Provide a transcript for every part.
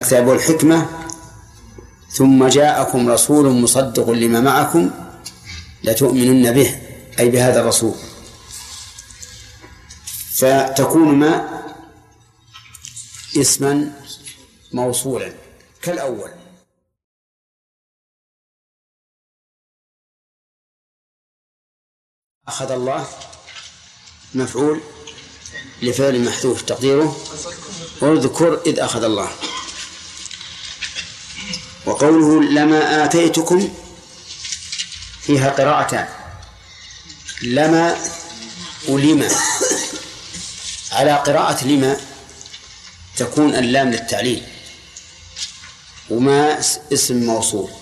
الكتاب والحكمة ثم جاءكم رسول مصدق لما معكم لتؤمنن به أي بهذا الرسول، فتكون ما اسما موصولا كالأول. أخذ الله مفعول لفعل محذوف تقديره اذكر إذ أخذ الله. وقوله لما آتيتكم فيها قراءتان، لما ولما. على قراءة لما تكون اللام للتعليل، وما اسم موصول،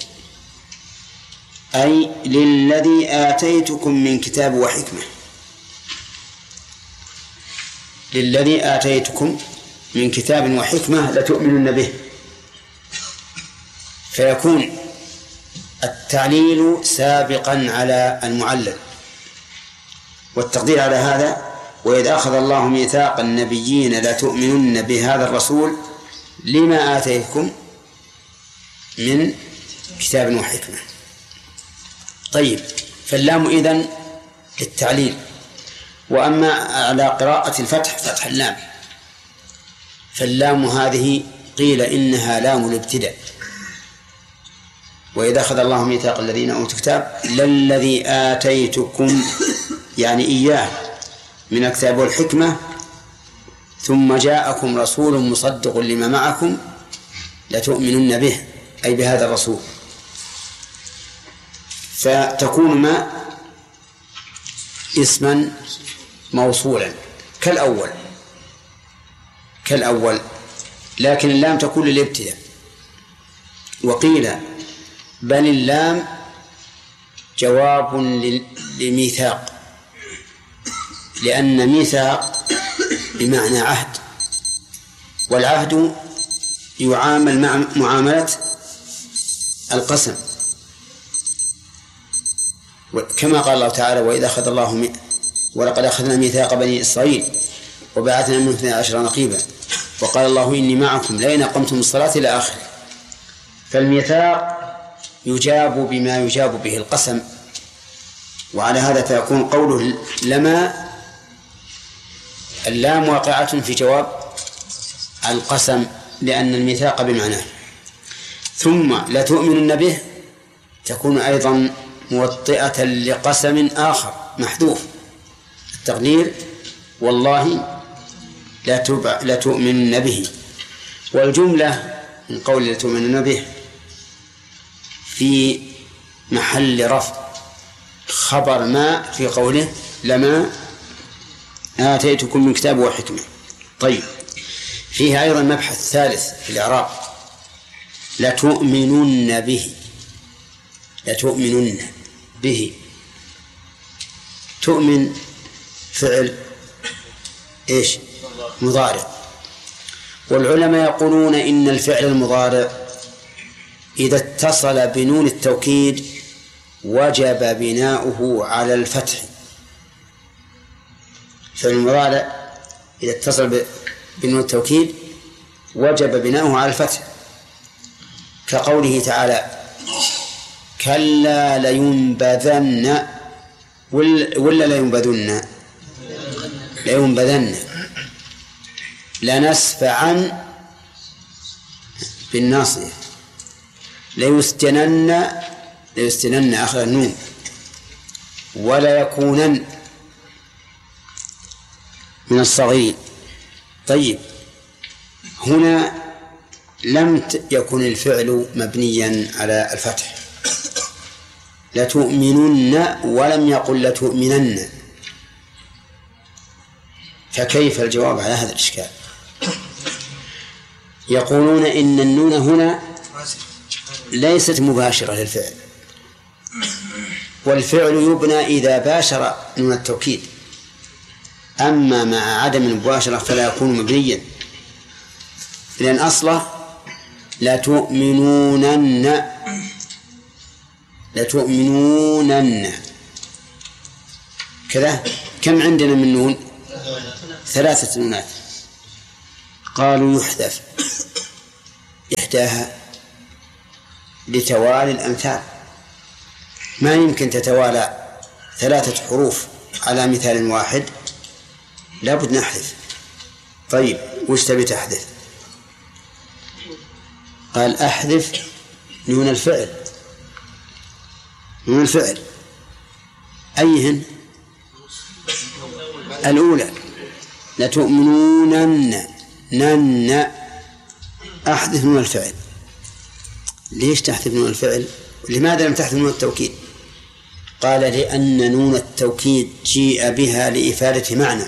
أي للذي آتيتكم من كتاب وحكمة، للذي آتيتكم من كتاب وحكمة لتؤمنن به، فيكون التعليل سابقا على المعلل. والتقدير على هذا وإذ أخذ الله ميثاق النبيين لتؤمنن بهذا الرسول لما آتيتكم من كتاب وحكمة. طيب، فاللام إذن للتعليل. وأما على قراءة الفتح فتح اللام، فاللام هذه قيل إنها لام الابتداء، وإذا أخذ الله ميثاق الذين أوتوا الكتاب للذي آتيتكم يعني إياه من الكتاب والحكمة ثم جاءكم رسول مصدق لما معكم لتؤمنن به أي بهذا الرسول، فتكون ما اسما موصولا كالأول، لكن اللام تكون للابتداء. وقيل بل اللام جواب لميثاق، لأن ميثاق بمعنى عهد، والعهد يعامل مع معاملة القسم، كما قال الله تعالى وإذا أخذ الله ولقد أخذنا ميثاق بني إسرائيل وبعثنا منهم 12 نقيبا وقال الله إني معكم لئن أقمتم الصلاة إلى آخره. فالميثاق يجاب بما يجاب به القسم، وعلى هذا فيكون قوله لما اللام واقعة في جواب القسم لأن الميثاق بمعناه. ثم لتؤمنن به تكون أيضا موطئة لقسم آخر محذوف التقدير والله لتؤمنن به. والجملة من قول لتؤمنن به في محل رفع خبر ما في قوله لما آتيتكم من كتاب وحكمة. طيب، فيها أيضا مبحث ثالث في الإعراب، لتؤمنن به، لتؤمنن به. تؤمن فعل إيش؟ مضارع. والعلماء يقولون إن الفعل المضارع إذا اتصل بنون التوكيد وجب بناؤه على الفتح. فعل المضارع إذا اتصل بنون التوكيد وجب بناؤه على الفتح، كقوله تعالى كلا لينبذن ولا لينبذن لينبذن لنسفعا بالناصية ليسجنن آخر النون ولا يكونن من الصغيرين. طيب، هنا لم يكن الفعل مبنيا على الفتح، لتؤمنن ولم يقل لتؤمنن، فكيف الجواب على هذا الإشكال؟ يقولون إن النون هنا ليست مباشرة للفعل، والفعل يبنى إذا باشر نون التوكيد، أما مع عدم المباشرة فلا يكون مبنيا، لأن أصله لتؤمنونن كذا. كم عندنا من نون؟ 3 نونات. قالوا يحذف إحداها لتوالي الأمثال، ما يمكن تتوالى 3 حروف على مثال واحد، لابد نحذف. طيب وش تبي تحذف؟ قال أحذف نون الفعل. نون الفعل أيهن؟ الأولى لتؤمنونن نن، أحذف نون الفعل. ليش تحذف نون الفعل؟ لماذا لم تحذف نون التوكيد؟ قال لأن نون التوكيد جيء بها لإفادة معنى.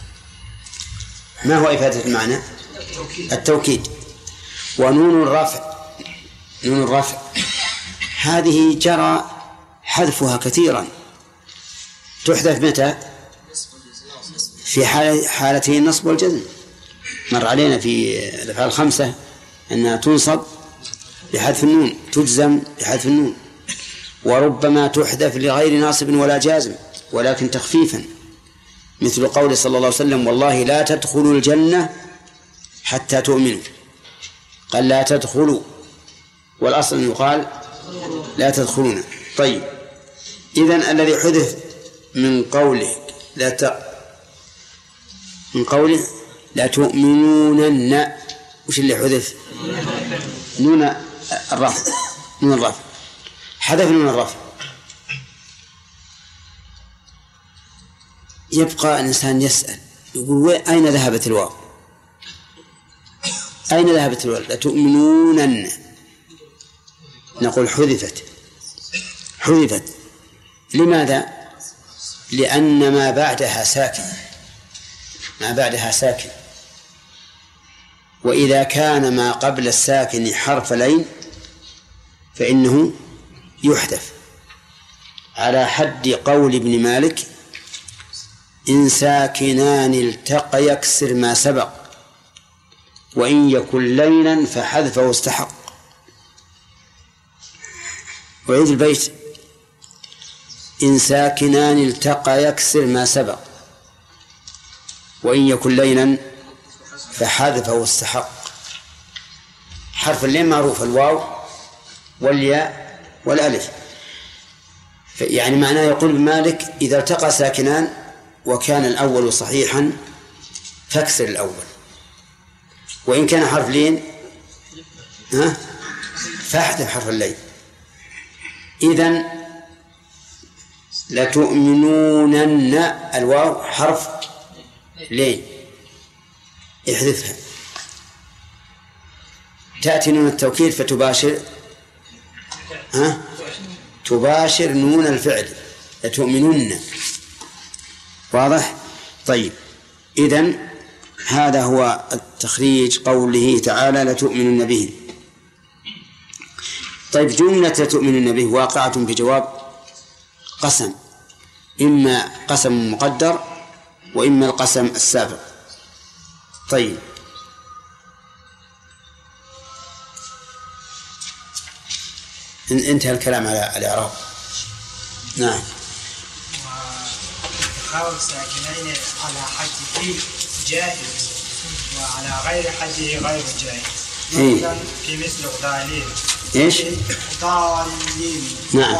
ما هو إفادة المعنى؟ التوكيد. ونون الرفع، نون الرفع هذه جرى حذفها كثيرا، تحذف متى؟ في حالتي النصب والجزم. مر علينا في الأفعال 5 أنها تنصب بحذف النون، تجزم بحذف النون، وربما تحذف لغير ناصب ولا جازم ولكن تخفيفا، مثل قول صلى الله عليه وسلم: والله لا تدخلوا الجنة حتى تؤمنوا. قال لا تدخلوا، والأصل أن يقال لا تدخلون. طيب إذن الذي حذف من قوله لا تؤمنونن، وش اللي حذف؟ نون الرفع. نون الرفع حذف نون الرفع. يبقى الإنسان يسأل يقول أين ذهبت الواو؟ أين ذهبت الواو؟ لا تؤمنونن. نقول حذفت. حذفت لماذا؟ لأن ما بعدها ساكن، ما بعدها ساكن، وإذا كان ما قبل الساكن حرف لين فإنه يحذف، على حد قول ابن مالك: إن ساكنان التقى يكسر ما سبق، وإن يكن لينا فحذفه استحق. وعيد البيت: إن ساكنان التقى يكسر ما سبق، وإن يكن لينا فحذفه استحق. حرف اللين معروف، الواو والياء والألف، يعني معناه يقول ابن مالك: إذا التقى ساكنان وكان الأول صحيحا فاكسر الأول، وإن كان حرف لين فاحذف حرف اللين. إذن لتؤمنونن الواو حرف لين، احذفها. تأتي نون التوكيد فتباشر تباشر نون الفعل لتؤمنون. واضح؟ طيب إذن هذا هو التخريج قوله تعالى: لتؤمنون به. طيب جملة لتؤمنون به واقعة بجواب قسم، إما قسم مقدر وإما القسم السابق. طيب انتهى الكلام على الإعراب. نعم. واتخاذ ساكنين على حده جائز وعلى غير حده غير جائز. مثلا في مثل ضالين. ايش؟ ضالين. نعم.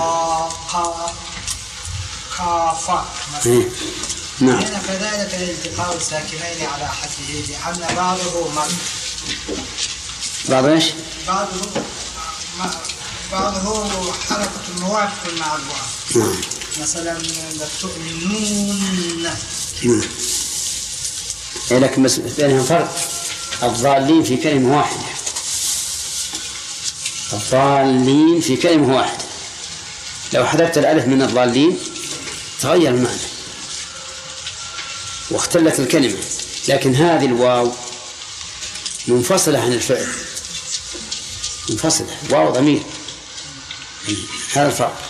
كافة. نعم. هنا كذلك التقاء الساكنين على حده، لأن بعضه مد. بعض ايش؟ بعضه حركة موافق مع الواو. مثلا لتؤمنون. لكن بس بينهم فرق. الضالين في كلمة واحدة، الضالين في كلمة واحدة. لو حذفت الألف من الضالين تغير المعنى واختلت الكلمة، لكن هذه الواو منفصلة عن الفعل، منفصلة، واو ضمير. هذا الفرق.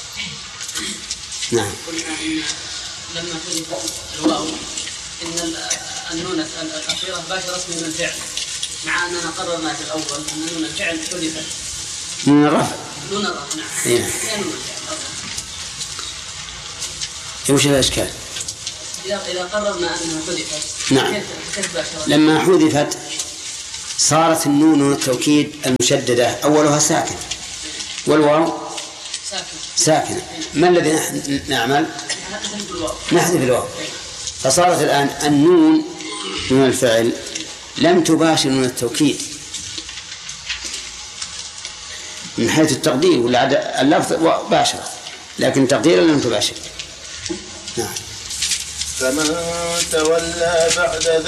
نعم. قلنا إن لما حذفت الواو إن النون الأخيرة باشر اسم من الفعل، مع أننا قررنا في الأول أن نون الفعل حذفت. نون الرفع. نون الرفع نعم. إيه. نون الفعل. وش الأشكال؟ إذا قررنا أنها حذفت. نعم. كيف باشر؟ لما حذفت صارت النون نون التوكيد المشددة أولها ساكن والواو ساكنة. ما الذي نعمل؟ نحذف الواو. فصارت الآن النون نون الفعل لم تباشر نون التوكيد من حيث التقدير، ولا اللفظ باشر لكن تقديرا لم تباشر. نعم. فمن تولى بعد